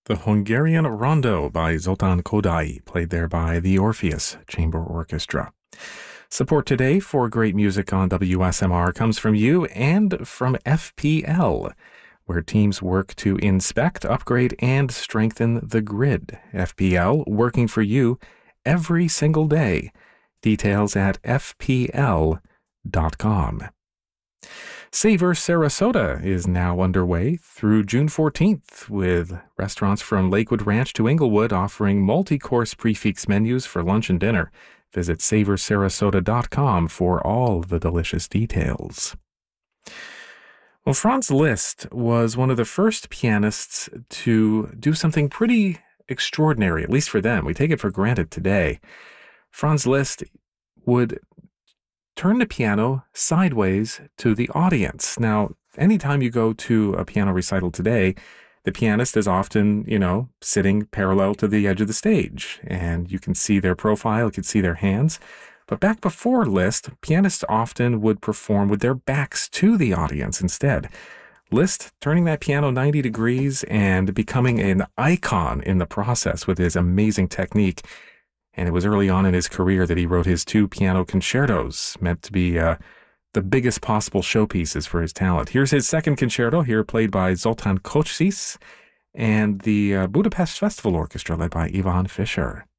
The Hungarian Rondo by Zoltán Kodály, played there by the Orpheus Chamber Orchestra. Support today for great music on WSMR comes from you and from FPL, where teams work to inspect, upgrade, and strengthen the grid. FPL, working for you every single day. Details at fpl.com. Savor Sarasota is now underway through June 14th, with restaurants from Lakewood Ranch to Inglewood offering multi-course prix menus for lunch and dinner. Visit savorsarasota.com for all the delicious details. Well, Franz Liszt was one of the first pianists to do something pretty extraordinary, at least for them. We take it for granted today. Franz Liszt would turn the piano sideways to the audience. Now, anytime you go to a piano recital today, the pianist is often, sitting parallel to the edge of the stage, and you can see their profile, you can see their hands. But back before Liszt, pianists often would perform with their backs to the audience instead. Liszt turning that piano 90 degrees and becoming an icon in the process with his amazing technique. And it was early on in his career that he wrote his 2 piano concertos, meant to be the biggest possible showpieces for his talent. Here's his second concerto, here played by Zoltán Kocsis and the Budapest Festival Orchestra, led by Ivan Fischer.